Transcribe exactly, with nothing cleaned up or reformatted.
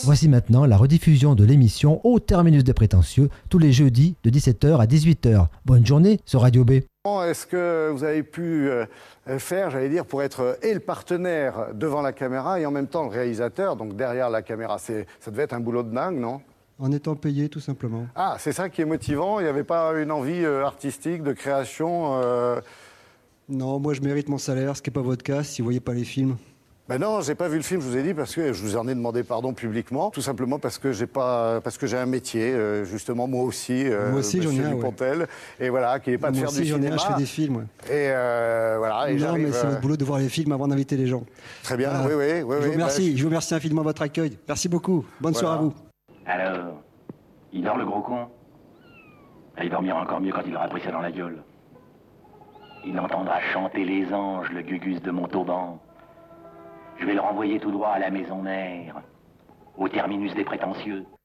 Voici maintenant la rediffusion de l'émission Au Terminus des Prétentieux, tous les jeudis de dix-sept heures à dix-huit heures. Bonne journée sur Radio B. Est-ce que vous avez pu euh, faire, j'allais dire, pour être et le partenaire devant la caméra et en même temps le réalisateur, donc derrière la caméra, c'est, ça devait être un boulot de dingue, non? En étant payé, tout simplement. Ah, c'est ça qui est motivant? Il n'y avait pas une envie euh, artistique, de création euh... Non, moi je mérite mon salaire, ce qui n'est pas votre cas si vous ne voyez pas les films. Ben non, j'ai pas vu le film, je vous ai dit, parce que je vous en ai demandé pardon publiquement, tout simplement parce que j'ai pas, parce que j'ai un métier, euh, justement, moi aussi, euh, moi aussi j'en ai un, Dupontel, ouais. Et voilà, qui n'est pas de moi faire aussi, du j'en ai cinéma. un, je fais des films, ouais. Et euh, voilà, et non, mais c'est euh... votre boulot de voir les films avant d'inviter les gens. Très bien, euh, oui, oui, oui. Je vous remercie, bah, je... je vous remercie infiniment de votre accueil. Merci beaucoup, bonne voilà. soirée à vous. Alors, il dort le gros con? Il dormira encore mieux quand il aura pris ça dans la gueule. Il entendra chanter les anges, le gugus de Montauban. Je vais le renvoyer tout droit à la maison mère, au terminus des prétentieux.